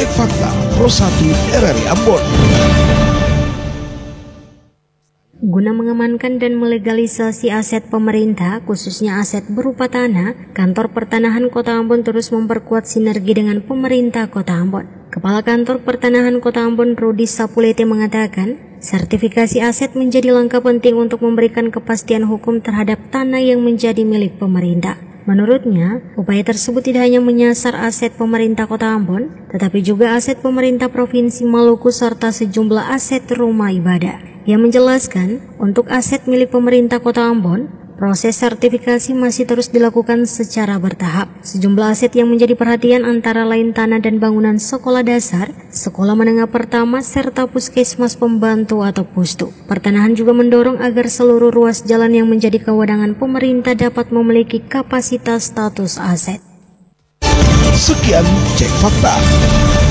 Cek Fakta Pro 1 RRI Ambon. Guna mengamankan dan melegalisasi aset pemerintah, khususnya aset berupa tanah, Kantor Pertanahan Kota Ambon terus memperkuat sinergi dengan pemerintah Kota Ambon. Kepala Kantor Pertanahan Kota Ambon, Rudi Sapulete, mengatakan, sertifikasi aset menjadi langkah penting untuk memberikan kepastian hukum terhadap tanah yang menjadi milik pemerintah. Menurutnya, upaya tersebut tidak hanya menyasar aset pemerintah Kota Ambon, tetapi juga aset pemerintah Provinsi Maluku serta sejumlah aset rumah ibadah. Ia menjelaskan, untuk aset milik pemerintah Kota Ambon, proses sertifikasi masih terus dilakukan secara bertahap. Sejumlah aset yang menjadi perhatian antara lain tanah dan bangunan sekolah dasar, sekolah menengah pertama, serta puskesmas pembantu atau pustu. Pertanahan juga mendorong agar seluruh ruas jalan yang menjadi kewenangan pemerintah dapat memiliki kapasitas status aset. Sekian Cek Fakta.